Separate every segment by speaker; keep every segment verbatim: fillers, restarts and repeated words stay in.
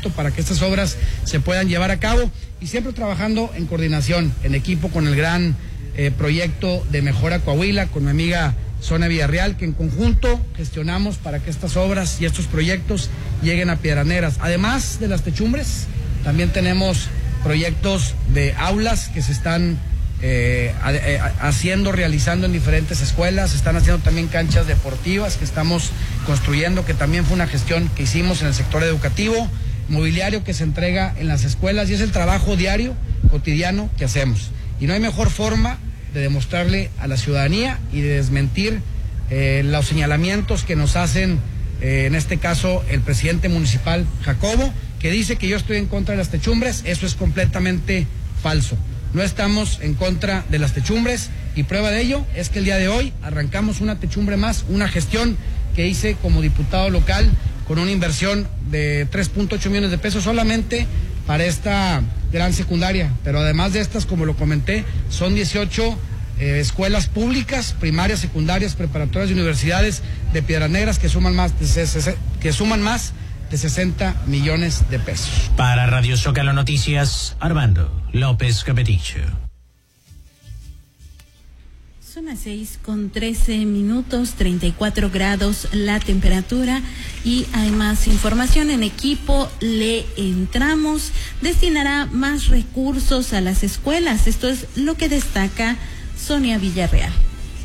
Speaker 1: presupuesto para que estas obras se puedan llevar a cabo y siempre trabajando en coordinación, en equipo con el gran eh, proyecto de Mejora Coahuila, con mi amiga Sonia Villarreal, que en conjunto gestionamos para que estas obras y estos proyectos lleguen a Piedras Negras. Además de las techumbres, también tenemos proyectos de aulas que se están eh, a, eh, haciendo, realizando en diferentes escuelas. Se están haciendo también canchas deportivas que estamos construyendo, que también fue una gestión que hicimos en el sector educativo, mobiliario que se entrega en las escuelas, y es el trabajo diario, cotidiano que hacemos. Y no hay mejor forma de demostrarle a la ciudadanía y de desmentir eh, los señalamientos que nos hacen, eh, en este caso, el presidente municipal Jacobo, que dice que yo estoy en contra de las techumbres. Eso es completamente falso. No estamos en contra de las techumbres, y prueba de ello es que el día de hoy arrancamos una techumbre más, una gestión que hice como diputado local con una inversión de tres punto ocho millones de pesos solamente para esta gran secundaria, pero además de estas, como lo comenté, son dieciocho eh, escuelas públicas, primarias, secundarias, preparatorias y universidades de Piedras Negras que suman más de, que suman más de sesenta millones de pesos.
Speaker 2: Para Radio Zócalo Noticias, Armando López Capeticho.
Speaker 3: Son las seis con trece minutos, treinta y cuatro grados la temperatura, y hay más información. En Equipo Le Entramos destinará más recursos a las escuelas. Esto es lo que destaca Sonia Villarreal.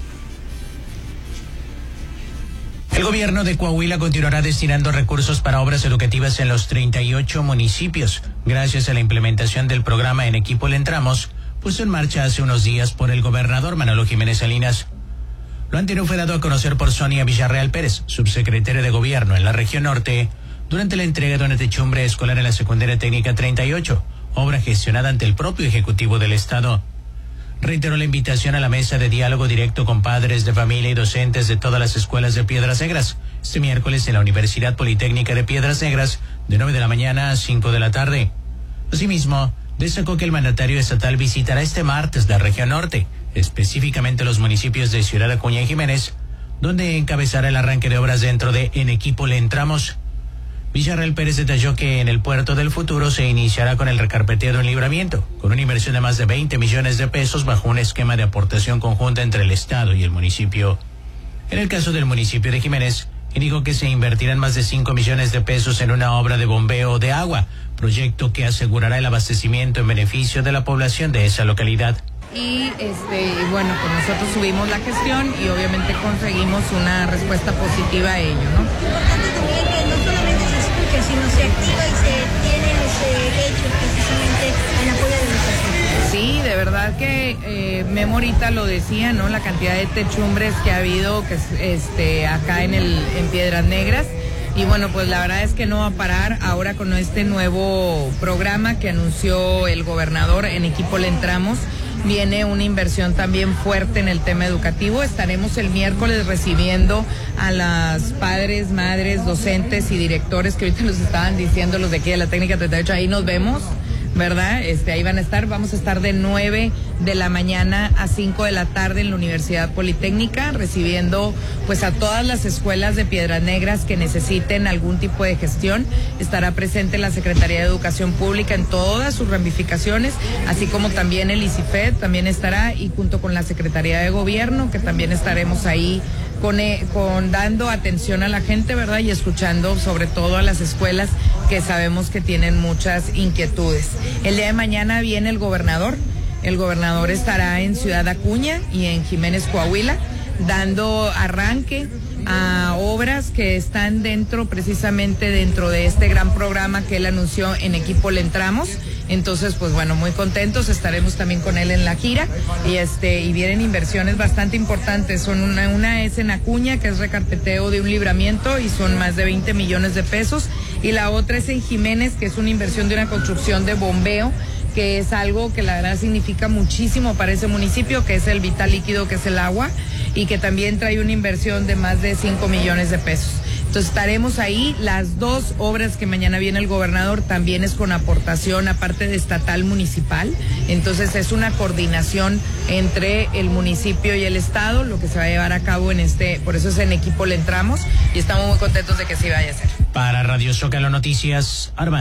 Speaker 2: El gobierno de Coahuila continuará destinando recursos para obras educativas en los treinta y ocho municipios, gracias a la implementación del programa En Equipo Le Entramos, puesto en marcha hace unos días por el gobernador Manolo Jiménez Salinas. Lo anterior fue dado a conocer por Sonia Villarreal Pérez, subsecretaria de Gobierno en la región norte, durante la entrega de una techumbre escolar en la Secundaria Técnica treinta y ocho, obra gestionada ante el propio Ejecutivo del Estado. Reiteró la invitación a la mesa de diálogo directo con padres de familia y docentes de todas las escuelas de Piedras Negras, este miércoles en la Universidad Politécnica de Piedras Negras, de nueve de la mañana a cinco de la tarde. Asimismo, destacó que el mandatario estatal visitará este martes la región norte, específicamente los municipios de Ciudad Acuña y Jiménez, donde encabezará el arranque de obras dentro de En Equipo Le Entramos. Villarreal Pérez detalló que en el Puerto del Futuro se iniciará con el recarpeteo en Libramiento, con una inversión de más de veinte millones de pesos bajo un esquema de aportación conjunta entre el Estado y el municipio. En el caso del municipio de Jiménez, indicó que se invertirán más de cinco millones de pesos en una obra de bombeo de agua, proyecto que asegurará el abastecimiento en beneficio de la población de esa localidad.
Speaker 4: Y este, bueno, pues nosotros subimos la gestión y obviamente conseguimos una respuesta positiva a ello, ¿no?
Speaker 5: Importante también que no solamente se escucha, sino se activa y se tiene ese hecho precisamente en apoyo de los pacientes.
Speaker 4: Sí, de verdad que eh, Memo ahorita lo decía, ¿no? La cantidad de techumbres que ha habido que este acá en el en Piedras Negras. Y bueno, pues la verdad es que no va a parar ahora con este nuevo programa que anunció el gobernador. En Equipo Le Entramos. Viene una inversión también fuerte en el tema educativo. Estaremos el miércoles recibiendo a las padres, madres, docentes y directores que ahorita nos estaban diciendo, los de aquí de la Técnica treinta y ocho, ahí nos vemos, ¿verdad? Este, ahí van a estar, vamos a estar de nueve de la mañana a cinco de la tarde en la Universidad Politécnica, recibiendo pues a todas las escuelas de Piedras Negras que necesiten algún tipo de gestión. Estará presente la Secretaría de Educación Pública en todas sus ramificaciones, así como también el ICIFED también estará, y junto con la Secretaría de Gobierno, que también estaremos ahí con, con dando atención a la gente, ¿verdad? Y escuchando sobre todo a las escuelas que sabemos que tienen muchas inquietudes. El día de mañana viene el gobernador. El gobernador estará en Ciudad Acuña y en Jiménez, Coahuila, dando arranque a obras que están dentro, precisamente dentro de este gran programa que él anunció En Equipo Le Entramos. Entonces, pues bueno, muy contentos, estaremos también con él en la gira, y este y vienen inversiones bastante importantes. Son una, una es en Acuña, que es recarpeteo de un libramiento, y son más de veinte millones de pesos, y la otra es en Jiménez, que es una inversión de una construcción de bombeo, que es algo que la verdad significa muchísimo para ese municipio, que es el vital líquido, que es el agua, y que también trae una inversión de más de cinco millones de pesos. Entonces estaremos ahí. Las dos obras que mañana viene el gobernador también es con aportación, aparte de estatal, municipal. Entonces es una coordinación entre el municipio y el estado, lo que se va a llevar a cabo en este, por eso es En Equipo Le Entramos, y estamos muy contentos de que sí vaya a ser.
Speaker 2: Para Radio Zócalo Noticias, Armando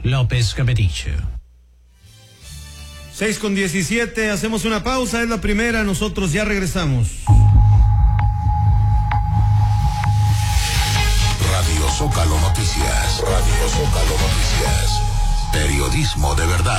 Speaker 2: López Capeticho.
Speaker 6: seis con diecisiete, hacemos una pausa, es la primera, nosotros ya regresamos.
Speaker 7: Radio Zócalo Noticias, Radio Zócalo Noticias, periodismo de verdad.